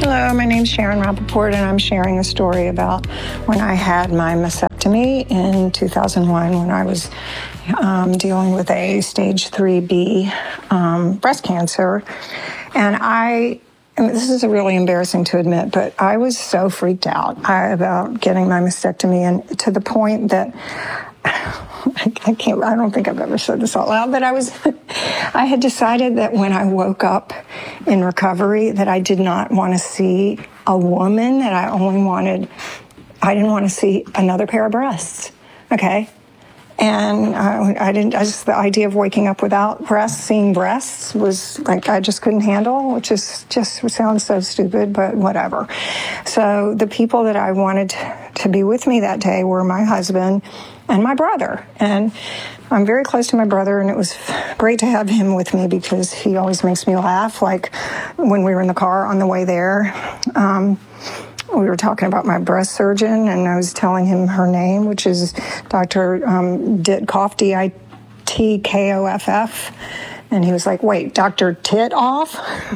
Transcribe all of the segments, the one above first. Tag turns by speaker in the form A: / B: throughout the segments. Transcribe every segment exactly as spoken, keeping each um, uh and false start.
A: Hello, my name's Sharon Rappaport, and I'm sharing a story about when I had my mastectomy in two thousand one when I was um, dealing with a stage three B um, breast cancer. And I, I mean, this is really embarrassing to admit, but I was so freaked out I, about getting my mastectomy, and to the point that I, I can't, I don't think I've ever said this out loud, but I was, I had decided that when I woke up in recovery that I did not want to see a woman, that I only wanted, I didn't want to see another pair of breasts, okay? And I, I didn't, I just, the idea of waking up without breasts, seeing breasts was like, I just couldn't handle, which is just sounds so stupid, but whatever. So the people that I wanted to be with me that day were my husband and my brother. And I'm very close to my brother, and it was great to have him with me because he always makes me laugh. Like when we were in the car on the way there, um, we were talking about my breast surgeon, and I was telling him her name, which is Doctor Um, Ditkoff, D I T K O F F. And he was like, wait, Doctor Titoff?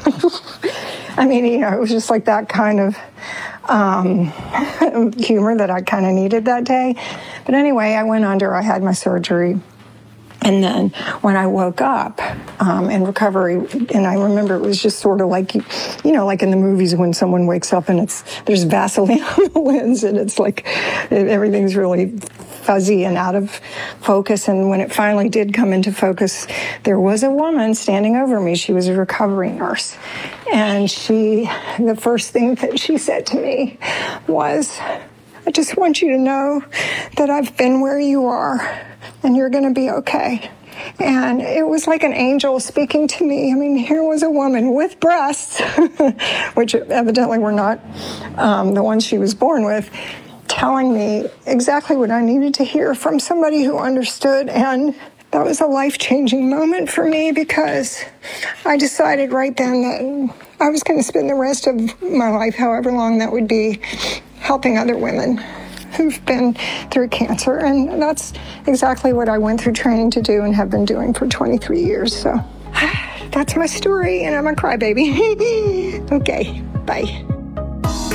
A: I mean, you know, it was just like that kind of um, humor that I kind of needed that day. But anyway, I went under, I had my surgery. And then when I woke up um, in recovery, and I remember it was just sort of like, you, you know, like in the movies when someone wakes up and it's there's Vaseline on the lens, and it's like everything's really fuzzy and out of focus. And when it finally did come into focus, there was a woman standing over me. She was a recovery nurse. And she, the first thing that she said to me was, I just want you to know that I've been where you are, and you're going to be okay. And it was like an angel speaking to me. I mean, here was a woman with breasts, which evidently were not um, the ones she was born with, telling me exactly what I needed to hear from somebody who understood. And that was a life-changing moment for me, because I decided right then that I was going to spend the rest of my life, however long that would be, helping other women who've been through cancer. And that's exactly what I went through training to do and have been doing for twenty-three years. So that's my story, and I'm a crybaby. Okay, bye.